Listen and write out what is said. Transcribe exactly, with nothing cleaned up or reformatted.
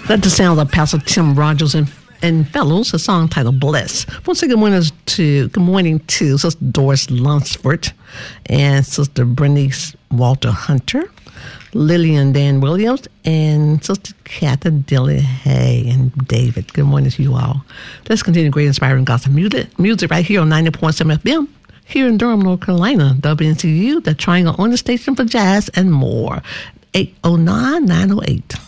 That's the sound of Pastor Tim Rogers and, and Fellows, a song titled Bless. Once again, good morning to, good morning to Sister Doris Lunsford and Sister Bernice Walter Hunter, Lillian Dan Williams, and Sister Catha Dilly Hay and David. Good morning to you all. Let's continue great inspiring gospel music, music right here on ninety point seven F M. Here in Durham, North Carolina, W N C U, the Triangle on the station for jazz and more. eight oh nine, nine oh eight